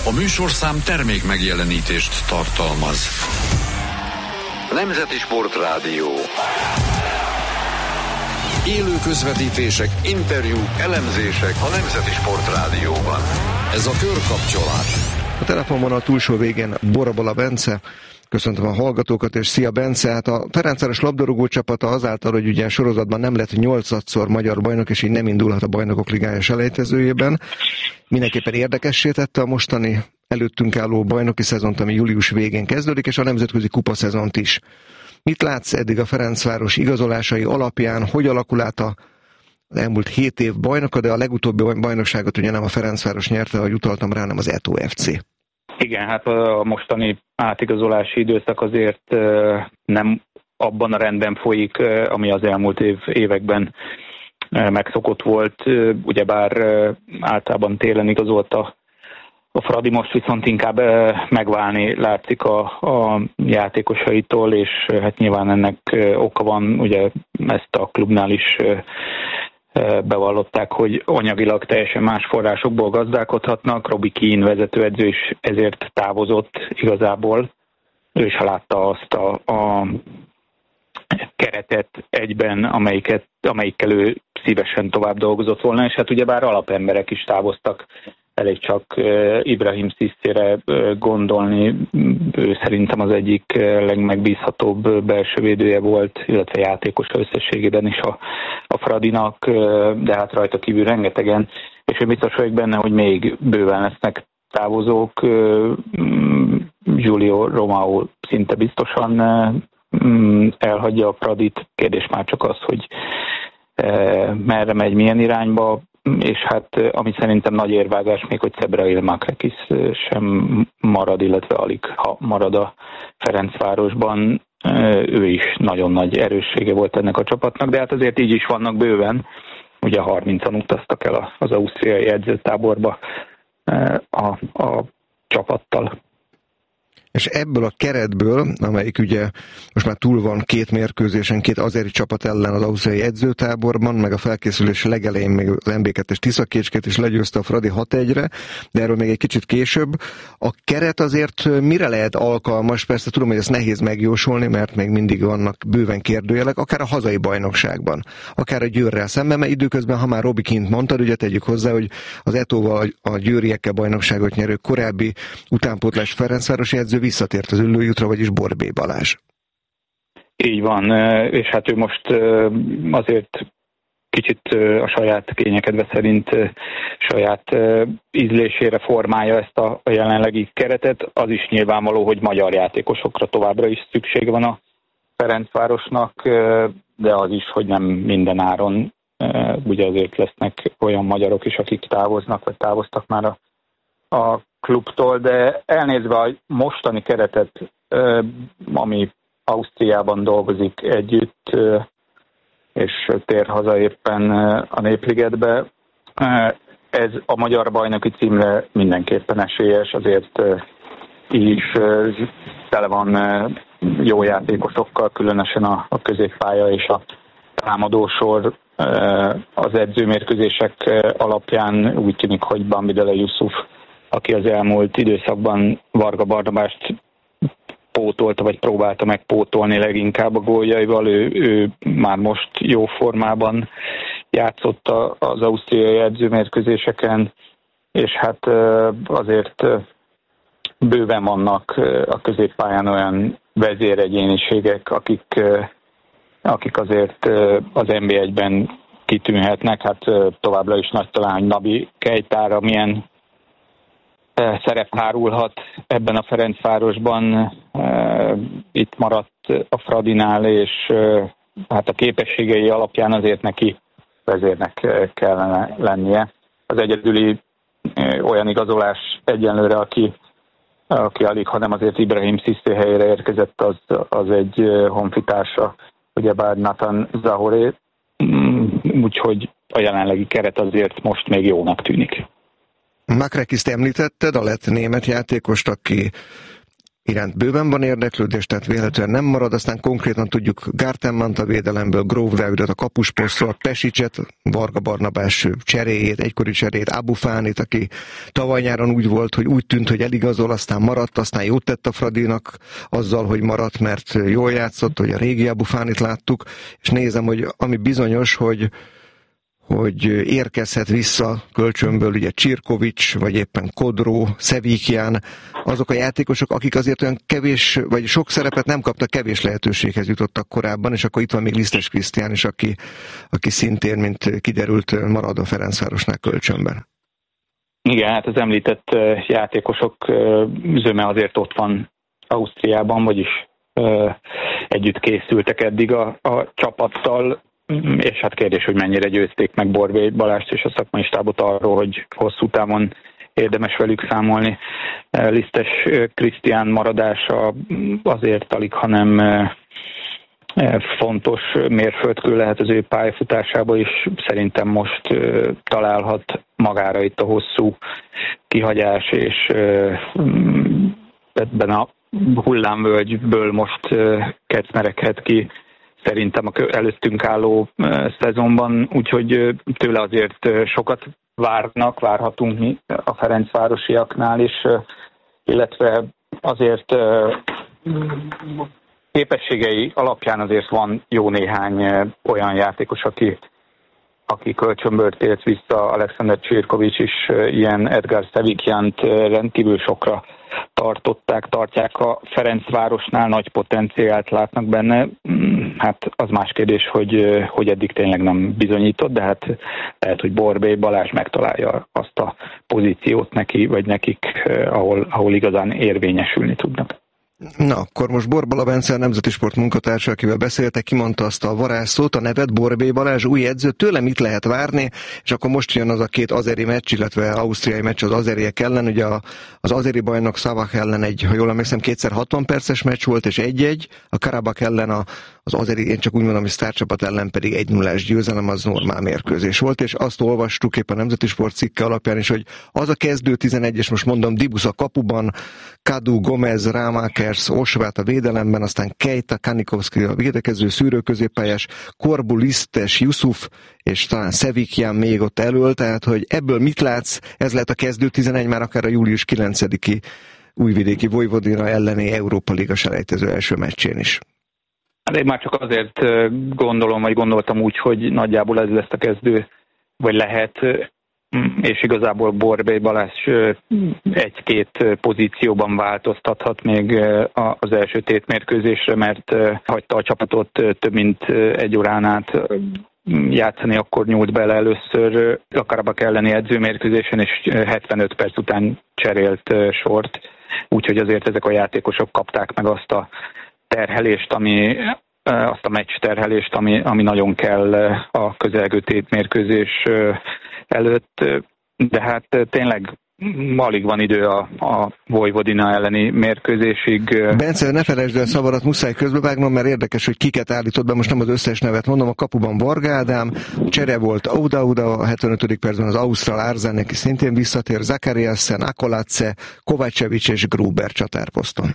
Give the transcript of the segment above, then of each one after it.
A műsorszám termék megjelenítést tartalmaz. Nemzeti Sportrádió. Élő közvetítések, interjúk, elemzések a Nemzeti Sportrádióban. Ez a Körkapcsolás. A telefonvonal túlsó végén Borobola Bence. Köszöntöm a hallgatókat, és szia Bence! Hát a Ferencváros labdarúgó csapata azáltal, hogy ugye a sorozatban nem lett 8-szor magyar bajnok, és így nem indulhat a Bajnokok Ligája selejtezőjében, mindenképpen érdekessé tette a mostani előttünk álló bajnoki szezont, ami július végén kezdődik, és a nemzetközi kupaszezont is. Mit látsz eddig a Ferencváros igazolásai alapján, hogy alakul át az elmúlt 7 év bajnoka, de a legutóbbi bajnokságot ugye nem a Ferencváros nyerte, ahogy utaltam rá, hanem az Eto FC. Igen, hát a mostani átigazolási időszak azért nem abban a rendben folyik, ami az elmúlt években megszokott volt. Ugyebár általában télen igazolt a Fradi, most viszont inkább megválni látszik a játékosaitól, és hát nyilván ennek oka van, ugye ezt a klubnál is bevallották, hogy anyagilag teljesen más forrásokból gazdálkodhatnak. Robbie Keane vezetőedző is ezért távozott igazából. Ő is látta azt a keretet egyben, amelyikkel ő szívesen tovább dolgozott volna, és hát ugyebár alapemberek is távoztak. Elég csak Ibrahim Cissére gondolni, ő szerintem az egyik legmegbízhatóbb belső védője volt, illetve játékos összességében is a Fradinak, de hát rajta kívül rengetegen, és én biztos vagyok benne, hogy még bőven lesznek távozók. Giulio Romao szinte biztosan elhagyja a Fradit, kérdés már csak az, hogy merre megy, milyen irányba, és hát ami szerintem nagy érvágás még, hogy Cebrail Makrekis sem marad, illetve alig ha marad a Ferencvárosban. Ő is nagyon nagy erőssége volt ennek a csapatnak, de hát azért így is vannak bőven. Ugye 30-an utaztak el az ausztriai edzőtáborba a csapattal. És ebből a keretből, amelyik ugye most már túl van 2 mérkőzésen, 2 azeri csapat ellen az ausztriai edzőtáborban, meg a felkészülés legelején még az MB2-es Tiszakécskét is legyőzte a Fradi 6-1-re, de erről még egy kicsit később. A keret azért mire lehet alkalmas? Persze tudom, hogy ezt nehéz megjósolni, mert még mindig vannak bőven kérdőjelek, akár a hazai bajnokságban, akár a Győrrel szemben, mert időközben, ha már Robi Kint mondtad, ugye tegyük hozzá, hogy az Etóval a győriekkel bajnokságot nyerő korábbi utánpótlás Ferencvárosi edző visszatért az Üllőjútra, vagyis Borbély Balázs. Így van, és hát ő most azért kicsit a saját kényekedve szerint saját ízlésére formálja ezt a jelenlegi keretet. Az is nyilvánvaló, hogy magyar játékosokra továbbra is szükség van a Ferencvárosnak, de az is, hogy nem minden áron. Ugye azért lesznek olyan magyarok is, akik távoznak, vagy távoztak már a klubtól, de elnézve a mostani keretet, ami Ausztriában dolgozik együtt, és tér haza éppen a Népligetbe, ez a magyar bajnoki címre mindenképpen esélyes, azért így is tele van jó játékosokkal, különösen a középpálya és a támadósor. Az edzőmérkőzések alapján úgy tűnik, hogy Bambidele Yusuf, aki az elmúlt időszakban Varga Barnabást pótolta, vagy próbálta megpótolni leginkább a góljaival, ő már most jó formában játszott az ausztriai edzőmérkőzéseken, és hát azért bőven vannak a középpályán olyan vezéregyéniségek, akik azért az NB1-ben kitűnhetnek. Hát továbbra is nagy talán, hogy Nabi Keitara milyen szerep hárulhat ebben a Ferencvárosban. Itt maradt a Fradinál, és hát a képességei alapján azért neki vezérnek kellene lennie. Az egyedüli olyan igazolás egyenlőre, aki alig, hanem azért Ibrahim Cissé helyére érkezett, az egy honfitársa, ugyebár Nathan Zahoré, úgyhogy a jelenlegi keret azért most még jónak tűnik. Makrekiszt említetted, a lett német játékost, aki iránt bőven van érdeklődés, tehát véletlenül nem marad, aztán konkrétan tudjuk Gartenmant a védelemből, Grove Davidot a kapusposztról, Pesicet, Varga Barnabás cseréjét, egykori cseréjét, Abufánit, aki tavaly nyáron úgy volt, hogy úgy tűnt, hogy eligazol, aztán maradt, aztán jót tett a Fradinak azzal, hogy maradt, mert jól játszott, hogy a régi Abufánit láttuk, és nézem, hogy ami bizonyos, hogy érkezhet vissza kölcsönből ugye Csirkovics, vagy éppen Kodró, Szevikján, azok a játékosok, akik azért olyan kevés, vagy sok szerepet nem kaptak, kevés lehetőséghez jutottak korábban, és akkor itt van még Lisztes Krisztián is, aki szintén, mint kiderült, marad a Ferencvárosnál kölcsönben. Igen, hát az említett játékosok zöme azért ott van Ausztriában, vagyis együtt készültek eddig a csapattal, és hát kérdés, hogy mennyire győzték meg Borbély Balást és a szakmai stábot arról, hogy hosszú távon érdemes velük számolni. Lisztes Krisztián maradása azért alig, hanem fontos mérföldkő lehet az ő pályafutásába is. Szerintem most találhat magára itt a hosszú kihagyás, és ebben a hullámvölgyből most kecmereghet ki szerintem a előttünk álló szezonban, úgyhogy tőle azért sokat várhatunk mi a ferencvárosiaknál is, illetve azért képességei alapján azért van jó néhány olyan játékos, aki kölcsönből tért vissza. Alexander Csirkovics is ilyen, Edgar Szevikjánt rendkívül sokra tartják a Ferencvárosnál, nagy potenciált látnak benne. Hát az más kérdés, hogy eddig tényleg nem bizonyított, de hát lehet, hogy Borbély Balázs megtalálja azt a pozíciót neki, vagy nekik, ahol igazán érvényesülni tudnak. Na, akkor most Borbala Bence, a Nemzeti Sport munkatársa, akivel beszéltek, kimondta azt a varázsszót, a nevet, Borbély Balázs, új edző, tőle mit lehet várni, és akkor most jön az a két azeri meccs, illetve ausztriai meccs az azeriek ellen, ugye az azeri bajnok Szavak ellen ha jól emlékszem, 60 perces meccs volt, és 1-1, a Karabak ellen az azeri, én csak úgy mondom, hogy sztárcsapat ellen pedig 1-0-ás győzelem, az normál mérkőzés volt, és azt olvastuk éppen a Nemzeti Sport cikke alapján is, hogy az a kezdő 11-es, most mondom, Dibusz a kapuban, Kadu, Gomez, Rámákers, Osvát a védelemben, aztán Kejta, Kanikovszki a védekező szűrőközéppályás, Korbu, Lisztes, Jusuf, és talán Szevikján még ott elől, tehát hogy ebből mit látsz, ez lehet a kezdő 11 már akár a július 9-i újvidéki Vojvodina elleni Európa Liga selejtező első meccsén is. Hát én már csak azért gondoltam úgy, hogy nagyjából ez lesz a kezdő, vagy lehet, és igazából Borbély Balázs egy-két pozícióban változtathat még az első tétmérkőzésre, mert hagyta a csapatot több mint egy órán át játszani, akkor nyúlt bele először a Karabak elleni edzőmérkőzésen, és 75 perc után cserélt sort, úgyhogy azért ezek a játékosok kapták meg azt a terhelést, azt a meccs terhelést, ami nagyon kell a közelgő tétmérkőzés előtt, de hát tényleg alig van idő a Vojvodina elleni mérkőzésig. Bence, ne felejtsd el szavadat, muszáj közbevágnom, mert érdekes, hogy kiket állított be, most nem az összes nevet mondom, a kapuban Varga Ádám, csere volt Auda a 75. percben az Ausztrál Árzán, aki szintén visszatér, Zakariasen, Akolatse, Kovácsevics és Gruber csatárposzton.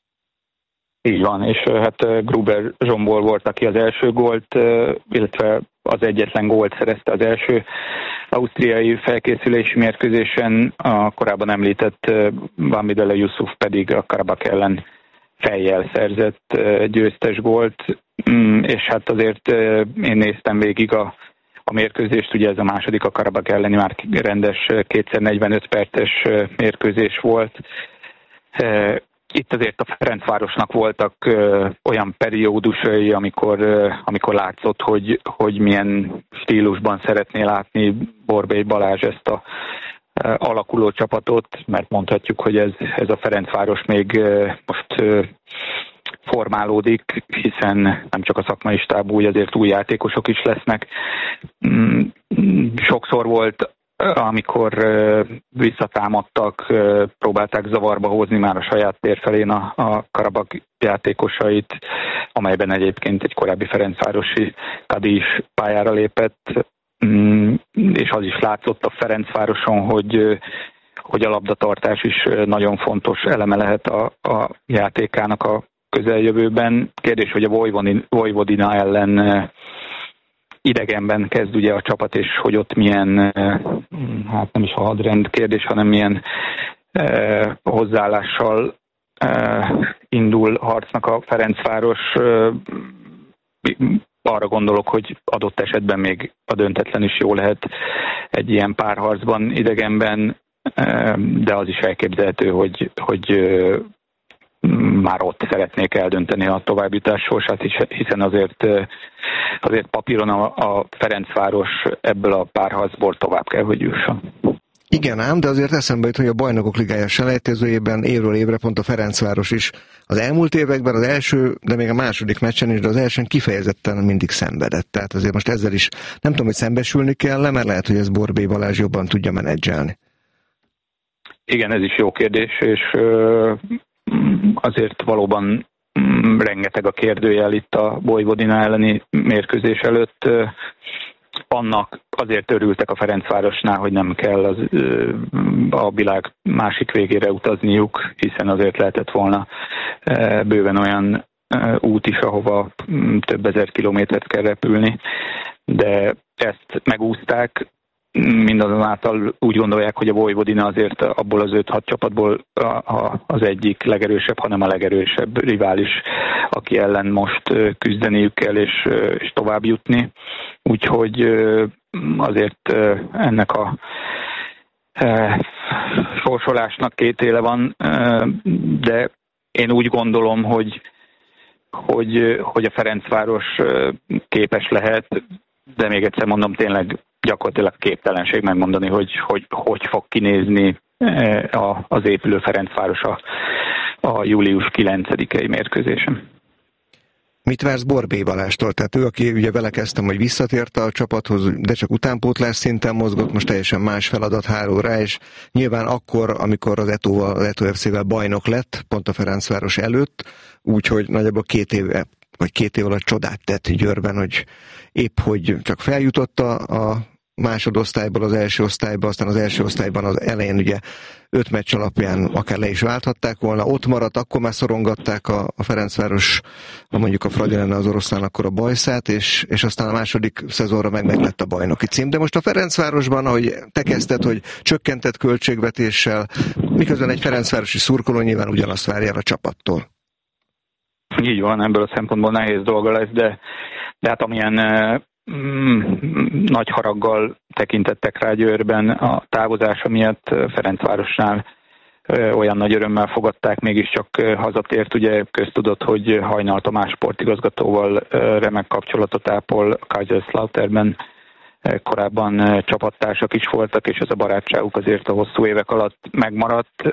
Így van, és hát Gruber Zsombor volt, aki az első gólt, illetve az egyetlen gólt szerezte az első ausztriai felkészülési mérkőzésen, a korábban említett Bamidele Jusuf pedig a Karabak ellen fejjel szerzett győztes gólt, és hát azért én néztem végig a mérkőzést, ugye ez a második a Karabak elleni már rendes 2x45 perces mérkőzés volt. Itt azért a Ferencvárosnak voltak olyan periódusai, amikor látszott, hogy milyen stílusban szeretné látni Borbély Balázs ezt a alakuló csapatot, mert mondhatjuk, hogy ez a Ferencváros még most formálódik, hiszen nem csak a szakmai stáb, úgy azért új játékosok is lesznek. Sokszor volt, amikor visszatámadtak, próbálták zavarba hozni már a saját tér felén a Karabak játékosait, amelyben egyébként egy korábbi ferencvárosi Kadi is pályára lépett, és az is látszott a Ferencvároson, hogy hogy a labdatartás is nagyon fontos eleme lehet a játékának a közeljövőben. Kérdés, hogy a Vojvodina ellen idegenben kezd ugye a csapat, és hogy ott milyen, hát nem is a hadrend kérdés, hanem milyen hozzáállással indul harcnak a Ferencváros. Arra gondolok, hogy adott esetben még a döntetlen is jó lehet egy ilyen párharcban idegenben, de az is elképzelhető, hogy már ott szeretnék eldönteni a továbbjutás sorsát, hiszen azért papíron a Ferencváros ebből a párharcból tovább kell, hogy jusson. Igen ám, de azért eszembe jut, hogy a Bajnokok Ligája selejtezőjében évről évre pont a Ferencváros is az elmúlt években az első, de még a második meccsen is, de az elsőn kifejezetten mindig szenvedett. Tehát azért most ezzel is nem tudom, hogy szembesülni kell, mert lehet, hogy ez Borbély Balázs jobban tudja menedzselni. Igen, ez is jó kérdés, és azért valóban rengeteg a kérdőjel itt a Vojvodina elleni mérkőzés előtt. Annak azért örültek a Ferencvárosnál, hogy nem kell a világ másik végére utazniuk, hiszen azért lehetett volna bőven olyan út is, ahova több ezer kilométert kell repülni, de ezt megúszták. Mindazonáltal úgy gondolják, hogy a Vojvodina azért abból az 5-6 csapatból az egyik legerősebb, hanem a legerősebb rivális, aki ellen most küzdeniük kell és tovább jutni. Úgyhogy azért ennek a sorsolásnak 2 éle van, de én úgy gondolom, hogy a Ferencváros képes lehet, de még egyszer mondom, tényleg gyakorlatilag képtelenség megmondani, hogy fog kinézni az épülő Ferencváros a július 9-i mérkőzésen. Mit vársz Borbély Balástól? Tehát ő, aki ugye vele kezdtem, hogy visszatért a csapathoz, de csak utánpótlás szinten mozgott, most teljesen más feladat hárul rá, és nyilván akkor, amikor az Eto FC-vel bajnok lett, pont a Ferencváros előtt, úgyhogy nagyjából 2 év alatt csodát tett Győrben, hogy épp hogy csak feljutott a másodosztályból az első osztályba, aztán az első osztályban az elején ugye 5 meccs alapján akár le is válthatták volna, ott maradt, akkor már szorongatták a Ferencváros, ha mondjuk a Fradi lenne az oroszlán, akkor a bajszát, és aztán a második szezonra meg lett a bajnoki cím. De most a Ferencvárosban, ahogy te kezdted, hogy csökkentett költségvetéssel, miközben egy ferencvárosi szurkoló nyilván ugyanazt várja a csapattól. Így van, ebből a szempontból nehéz dolga lesz, de hát amilyen nagy haraggal tekintettek rá Győrben a távozása miatt, Ferencvárosnál olyan nagy örömmel fogadták, mégiscsak hazatért. Ugye köztudott, hogy Hajnal Tamás sportigazgatóval remek kapcsolatot ápol Kaiserslauternben, korábban csapattársak is voltak, és ez a barátságuk azért a hosszú évek alatt megmaradt.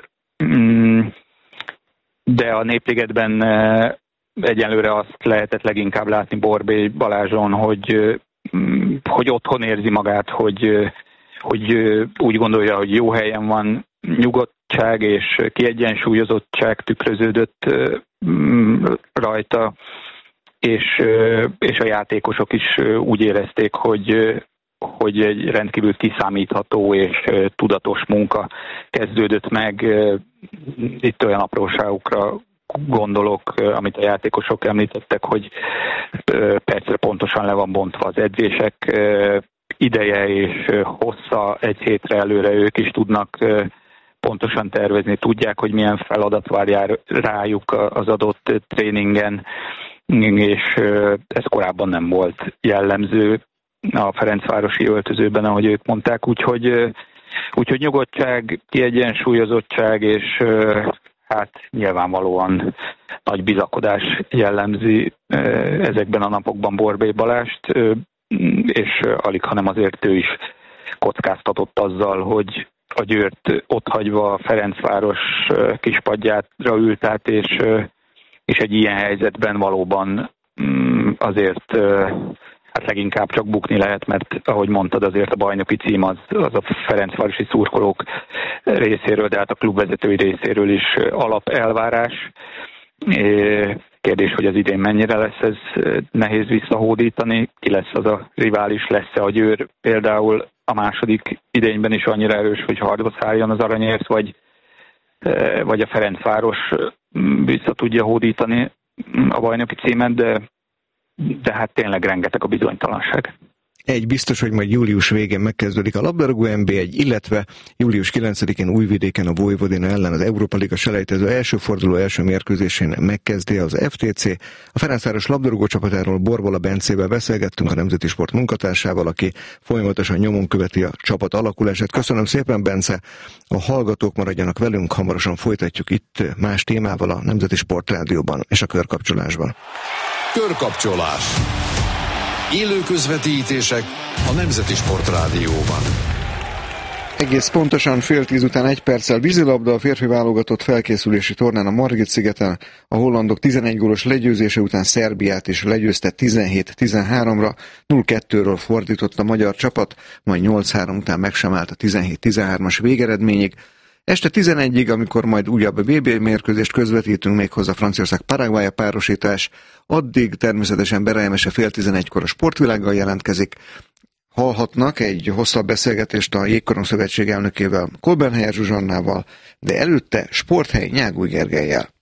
De a Népligetben egyelőre azt lehetett leginkább látni Borbély Balázson, hogy otthon érzi magát, hogy úgy gondolja, hogy jó helyen van, nyugodtság és kiegyensúlyozottság tükröződött rajta, és a játékosok is úgy érezték, hogy egy rendkívül kiszámítható és tudatos munka kezdődött meg. Itt olyan apróságokra gondolok, amit a játékosok említettek, hogy percre pontosan le van bontva az edzések ideje és hossza, egy hétre előre ők is tudnak pontosan tervezni, tudják, hogy milyen feladat vár rájuk az adott tréningen, és ez korábban nem volt jellemző a ferencvárosi öltözőben, ahogy ők mondták, úgyhogy nyugodtság, kiegyensúlyozottság és hát nyilvánvalóan nagy bizakodás jellemzi ezekben a napokban Borbély Balást, és alig, hanem azért ő is kockáztatott azzal, hogy a Győrt otthagyva a Ferencváros kispadjára ült át, és egy ilyen helyzetben valóban azért hát leginkább csak bukni lehet, mert ahogy mondtad, azért a bajnoki cím az a ferencvárosi szurkolók részéről, de hát a klubvezetői részéről is alapelvárás. Kérdés, hogy az idén mennyire lesz ez nehéz visszahódítani, ki lesz az a rivális, lesz-e a Győr például a második idényben is annyira erős, hogy harcba szálljon az aranyért, vagy a Ferencváros vissza tudja hódítani a bajnoki címet, de hát tényleg rengeteg a bizonytalanság. Egy biztos, hogy majd július végén megkezdődik a labdarúgó NB1, illetve július 9-én Újvidéken a Vojvodina ellen az Európa Liga selejtező első forduló első mérkőzésén megkezdi az FTC. A Ferencváros labdarúgó csapatáról Borbola Bencével beszélgettünk, a Nemzeti Sport munkatársával, aki folyamatosan nyomon követi a csapat alakulását. Köszönöm szépen, Bence! A hallgatók maradjanak velünk, hamarosan folytatjuk itt más témával a Nemzeti Sport Rádióban és a Körkapcsolásban. Körkapcsolás. Élő közvetítések a Nemzeti Sport Rádióban. Egész pontosan 9:30 után 1 perccel vízilabda, a férfi válogatott felkészülési tornán a Margit-szigeten. A hollandok 11 gólos legyőzése után Szerbiát is legyőzte 17-13-ra, 0-2-ről fordított a magyar csapat, majd 8-3 után meg sem állt a 17-13-as végeredményig. Este 11-ig, amikor majd újabb VB mérkőzést közvetítünk, méghozzá Franciaország-Paraguay párosítás, addig természetesen Berejemese 10:30-kor a Sportvilággal jelentkezik. Hallhatnak egy hosszabb beszélgetést a Jégkorong Szövetség elnökével, Kolbenhelyer Zsuzsannával, de előtte Sporthely Nyágúj Gergellyel.